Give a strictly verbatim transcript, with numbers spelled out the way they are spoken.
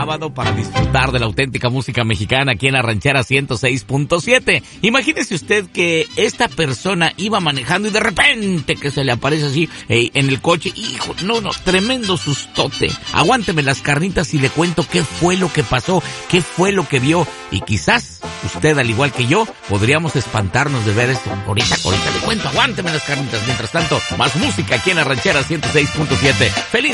sábado para disfrutar de la auténtica música mexicana aquí en la Ranchera ciento seis punto siete. Imagínese usted que esta persona iba manejando y de repente que se le aparece así eh, en el coche. Hijo, no, no, tremendo sustote. Aguánteme las carnitas y le cuento qué fue lo que pasó, qué fue lo que vio. Y quizás usted, al igual que yo, podríamos espantarnos de ver esto. Ahorita, ahorita le cuento, aguánteme las carnitas. Mientras tanto, más música aquí en la Ranchera ciento seis punto siete. ¡Feliz